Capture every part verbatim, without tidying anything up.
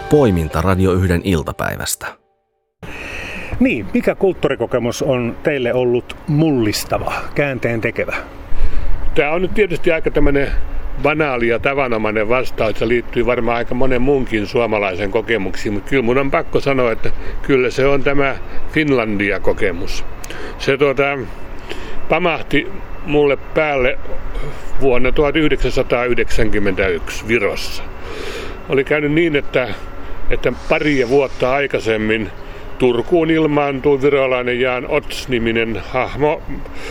poiminta Radio yhden iltapäivästä. Niin, mikä kulttuurikokemus on teille ollut mullistava, käänteen tekevä? Tämä on nyt tietysti aika tämmöinen banaali ja tavanomainen vastaus. Se liittyy varmaan aika monen muunkin suomalaisen kokemuksiin, mutta kyllä mun on pakko sanoa, että kyllä se on tämä Finlandia-kokemus. Se tuota, pamahti mulle päälle vuonna tuhatyhdeksänsataayhdeksänkymmentäyksi Virossa. Oli käynyt niin, että, että pari vuotta aikaisemmin Turkuun ilmaantui virolainen Jan Ots-niminen hahmo.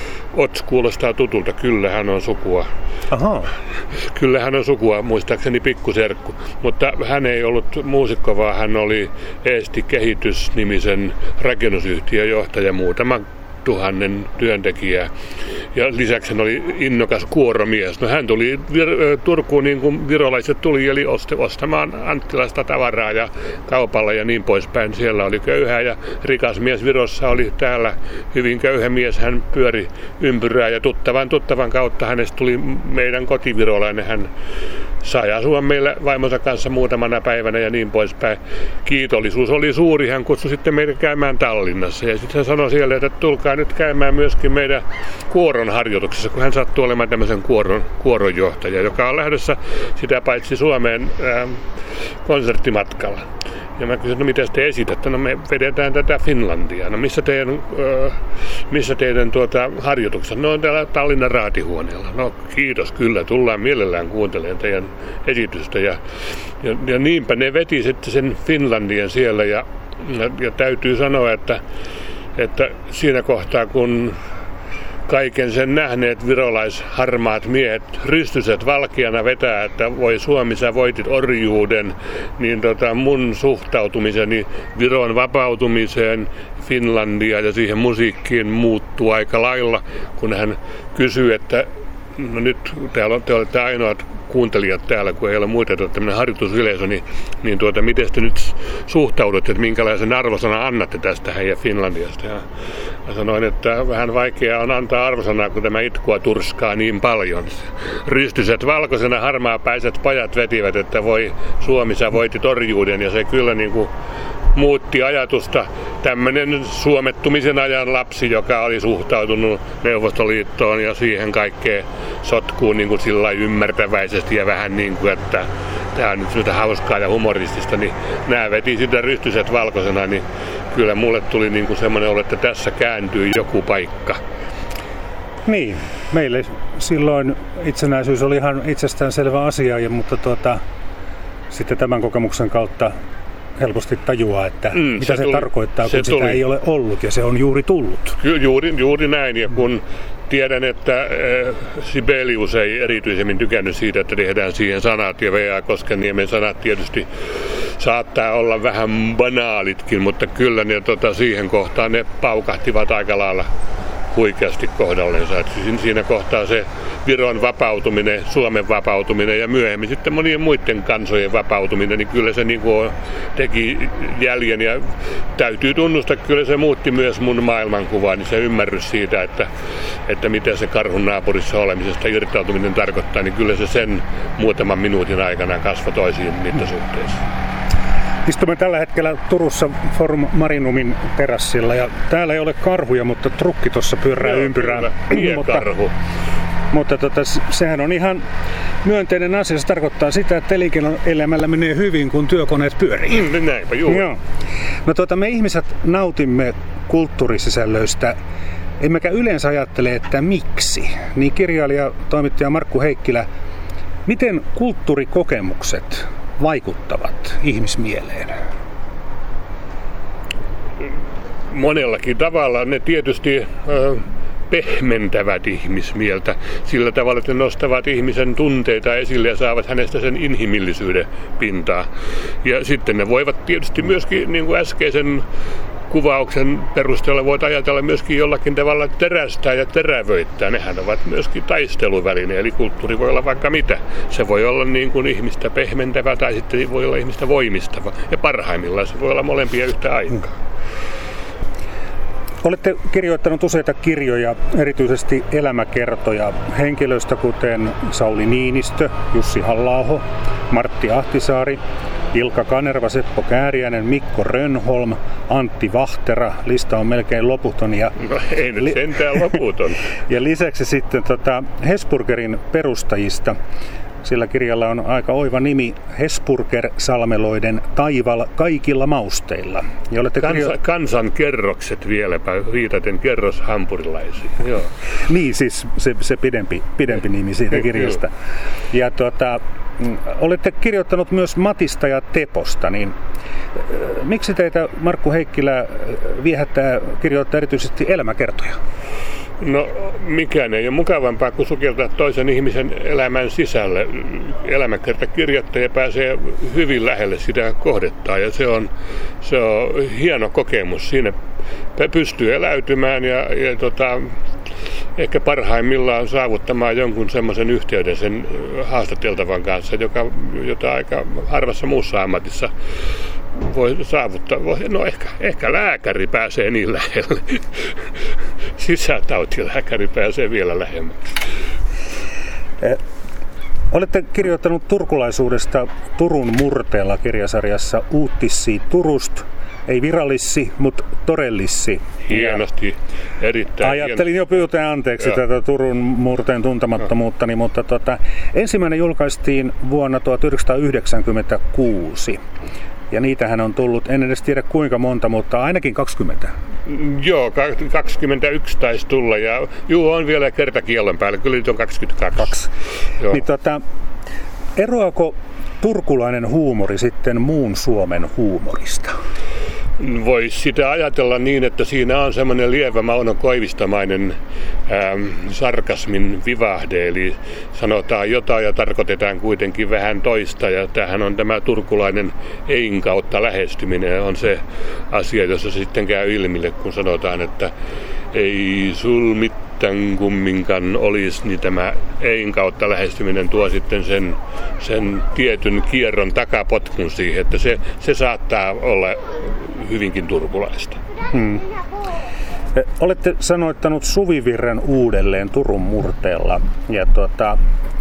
Ots kuulostaa tutulta, kyllä hän on sukua. Aha. Kyllä hän on sukua, muistaakseni pikkuserkku. Mutta hän ei ollut muusikko, vaan hän oli Eesti Kehitys-nimisen rakennusyhtiön johtaja muutama tuhannen työntekijää. Ja lisäksi hän oli innokas kuoromies. No hän tuli Vir- Turkuun niin kuin virolaiset tuli, eli ostamaan Anttilasta tavaraa ja kaupalla ja niin poispäin. Siellä oli köyhä ja rikas mies. Virossa oli täällä hyvin köyhä mies. Hän pyöri ympyrää ja tuttavan tuttavan kautta hänestä tuli meidän kotivirolainen. Hän sai asua meillä vaimonsa kanssa muutamana päivänä ja niin poispäin. Kiitollisuus oli suuri. Hän kutsui sitten meidän käymään Tallinnassa. Ja sitten hän sanoi siellä, että tulkaa nyt käymään myöskin meidän kuoron harjoituksessa, kun hän sattui olemaan tämmöisen kuoron, kuoronjohtaja, joka on lähdössä sitä paitsi Suomeen ää, konserttimatkalla. Ja mä kysyin, no mitä te esitätte? No me vedetään tätä Finlandia. No missä teidän, äh, missä teidän tuota, harjoituksessa? No on täällä Tallinnan raatihuoneella. No kiitos, kyllä, tullaan mielellään kuuntelemaan teidän esitystä. Ja, ja, ja niinpä ne veti sitten sen Finlandian siellä ja, ja, ja täytyy sanoa, että, että siinä kohtaa kun kaiken sen nähneet virolaisharmaat miehet rystyset valkeana vetää, että voi Suomi, sä voitit orjuuden, niin tota mun suhtautumiseni Viron vapautumiseen, Finlandia ja siihen musiikkiin muuttuu aika lailla, kun hän kysyy, että no nyt täällä on, te olette ainoat kuuntelijat täällä, kun ei ole muita tämmöinen harjoitusyleisö, niin, niin tuota, miten te nyt suhtaudutte, että minkälaisen arvosanan annatte tästä heidän Finlandiasta? Ja mä sanoin, että vähän vaikeaa on antaa arvosanaa, kun tämä itkua turskaa niin paljon. Rystyset valkoisena harmaapäiset pajat vetivät, että voi Suomi, sä voitit orjuuden, ja se kyllä niin kuin muutti ajatusta. Tämmöinen suomettumisen ajan lapsi, joka oli suhtautunut Neuvostoliittoon ja siihen kaikkeen sotkuun niin kuin sillä ymmärtäväisesti ja vähän niin kuin, että tämä on nyt hauskaa ja humoristista, niin nämä veti sitä rystyset valkoisena, niin kyllä mulle tuli niin kuin semmoinen olo, että tässä kääntyy joku paikka. Niin, meille silloin itsenäisyys oli ihan itsestäänselvä asia, mutta tuota, sitten tämän kokemuksen kautta helposti tajuaa, että mm, mitä se, se tuli, tarkoittaa, kun se sitä tuli. Ei ole ollut ja se on juuri tullut. Ju, juuri, juuri näin, ja kun tiedän, että äh, Sibelius ei erityisemmin tykännyt siitä, että tehdään siihen sanat, ja V A Koskenniemen sanat tietysti saattaa olla vähän banaalitkin, mutta kyllä ne tota, siihen kohtaan ne paukahtivat aika lailla huikeasti kohdallensa. Että siinä kohtaa se Viron vapautuminen, Suomen vapautuminen ja myöhemmin sitten monien muiden kansojen vapautuminen, niin kyllä se niin kuin teki jäljen ja täytyy tunnustaa, että kyllä se muutti myös mun maailmankuvaa, niin se ymmärrys siitä, että, että mitä se karhun naapurissa olemisesta irtautuminen tarkoittaa, niin kyllä se sen muutaman minuutin aikana kasvoi toisiin mittasuhteisiin. Istumme tällä hetkellä Turussa Forum Marinumin terassilla ja täällä ei ole karhuja, mutta trukki tuossa pyörää ympyrää. mutta, mutta tota, sehän on ihan myönteinen asia. Se tarkoittaa sitä, että elinkeinoelämällä menee hyvin, kun työkoneet pyörii. Mm, näinpä juuri. Joo. No, tuota, me ihmiset nautimme kulttuurisisällöistä, emmekä yleensä ajattele, että miksi. Niin kirjailija, toimittaja Markku Heikkilä, miten kulttuurikokemukset vaikuttavat ihmismieleen? Monellakin tavalla. Ne tietysti ö, pehmentävät ihmismieltä sillä tavalla, että ne nostavat ihmisen tunteita esille ja saavat hänestä sen inhimillisyyden pintaa. Ja sitten ne voivat tietysti myöskin, niin kuin äskeisen kuvauksen perusteella voit ajatella myöskin jollakin tavalla terästää ja terävöittää. Nehän ovat myöskin taisteluväline, eli kulttuuri voi olla vaikka mitä. Se voi olla niin kuin ihmistä pehmentävä tai sitten voi olla ihmistä voimistava. Ja parhaimmillaan se voi olla molempia yhtä aikaa. Olette kirjoittanut useita kirjoja, erityisesti elämäkertoja henkilöistä kuten Sauli Niinistö, Jussi Halla-aho, Martti Ahtisaari, Ilkka Kanerva, Seppo Kääriäinen, Mikko Rönnholm, Antti Vahtera. Lista on melkein loputon. Ja no ei nyt sentään loputon. Ja lisäksi sitten tota Hesburgerin perustajista. Sillä kirjalla on aika oiva nimi, Hesburger-salmeloiden taival kaikilla mausteilla. Ja olette Kansa, kirjo... Kansan kerrokset vieläpä, viitaten kerroshampurilaisiin. Joo. Niin, siis se, se pidempi, pidempi nimi siitä kirjasta. Ja tuota, olette kirjoittanut myös Matista ja Teposta, niin miksi teitä, Markku Heikkilä, viehättää kirjoittaa erityisesti elämäkertoja? No mikään ei ole mukavampaa kuin sukeltaa toisen ihmisen elämän sisälle. Elämäkertakirjoittaja pääsee hyvin lähelle sitä kohdetta ja se on, se on hieno kokemus. Siinä pystyy eläytymään ja, ja tota, ehkä parhaimmillaan saavuttamaan jonkun semmoisen yhteyden sen haastateltavan kanssa, joka, jota aika harvassa muussa ammatissa voi saavuttaa. No ehkä, ehkä lääkäri pääsee niin lähelle. Sisätautilääkäri pääsee vielä lähemmäs. Eh, olette kirjoittanut turkulaisuudesta Turun murteella -kirjasarjassa Uuttissi Turust. Ei virallissi, mutta todellissi. Hienosti, erittäin Ajattelin jo pyytää anteeksi Joo. tätä Turun murteen tuntemattomuuttani, mutta tota, ensimmäinen julkaistiin vuonna tuhatyhdeksänsataayhdeksänkymmentäkuusi. Ja niitähän on tullut, en edes tiedä kuinka monta, mutta ainakin kaksikymmentä. Joo, kaksikymmentäyksi taisi tulla ja juu, on vielä kertakiellon päällä, kyllä nyt on kaksikymmentäkaksi. Joo. Niin, tota, eroako turkulainen huumori sitten muun Suomen huumorista? Voisi sitä ajatella niin, että siinä on semmoinen lievä Mauno Koivistamainen ähm, sarkasmin vivahde, eli sanotaan jotain ja tarkoitetaan kuitenkin vähän toista, ja tämähän on tämä turkulainen ein kautta lähestyminen, on se asia, jossa sitten käy ilmille, kun sanotaan, että ei sul mitään kumminkaan olisi, niin tämä ein kautta lähestyminen tuo sitten sen, sen tietyn kierron takapotkun siihen, että se, se saattaa olla hyvinkin turkulaista. Hmm. Olette sanoittanut Suvivirren uudelleen Turun murteella ja tuota,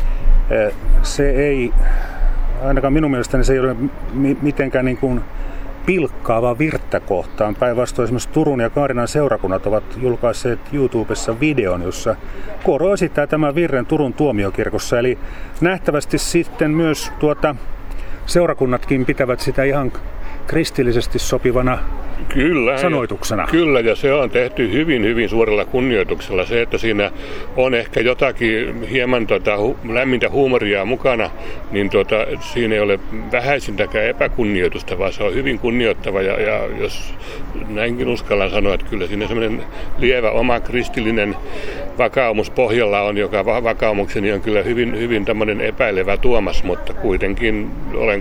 se ei, ainakaan minun mielestäni se ei ole mitenkään niin kuin pilkkaava virttä kohtaan. Päinvastoin esimerkiksi Turun ja Kaarinan seurakunnat ovat julkaisseet YouTubessa videon, jossa kuoro esittää tämän virren Turun tuomiokirkossa. Eli nähtävästi sitten myös tuota, seurakunnatkin pitävät sitä ihan kristillisesti sopivana Kyllä, sanoituksena. Ja, kyllä, ja se on tehty hyvin, hyvin suurella kunnioituksella. Se, että siinä on ehkä jotakin hieman tota, hu, lämmintä huumoria mukana, niin tota, siinä ei ole vähäisintäkään epäkunnioitusta, vaan se on hyvin kunnioittava. Ja, ja jos näinkin uskallan sanoa, että kyllä siinä semmoinen lievä oma kristillinen vakaumus pohjalla on, joka va- vakaumukseni on kyllä hyvin, hyvin tämmöinen epäilevä Tuomas, mutta kuitenkin olen